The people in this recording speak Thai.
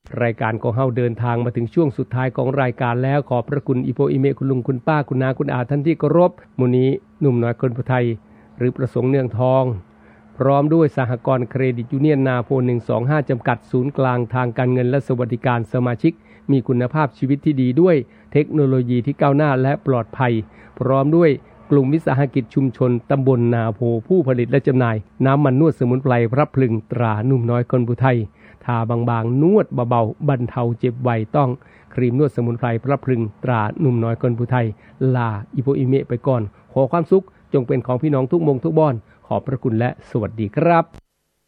รายการของเฮาเดินทางมาถึงช่วงสุดท้ายของรายการแล้วขอบพระคุณอีโพอีเมคุณลุงคุณป้าคุณนาคุณอาท่านที่เคารพมื้อนี้หนุ่มน้อยคนผู้ไทยหรือประสงค์เนืองทองพร้อมด้วยสหกรณ์เครดิตยูเนียนนาโพ125จำกัดศูนย์กลางทางการเงินและสวัสดิการสมาชิกมีคุณภาพชีวิตที่ดีด้วยเทคโนโลยีที่ก้าวหน้าและปลอดภัยพร้อมด้วยกลุ่มวิสาหกิจชุมชนตำบลนาโพผู้ผลิตและจำหน่ายน้ำมันนวดสมุนไพรพระพลึงตราหนุ่มน้อยคนผู้ไทยทาบางๆนวดเบาๆบรรเทาเจ็บไวต้องครีมนวดสมุนไพรพระพลึงตราหนุ่มน้อยคนผู้ไทยลาอีโพอีเมไปก่อนขอความสุขจงเป็นของพี่น้องทุกมงทุกบ้านขอบพระคุณและสวัสดีครับ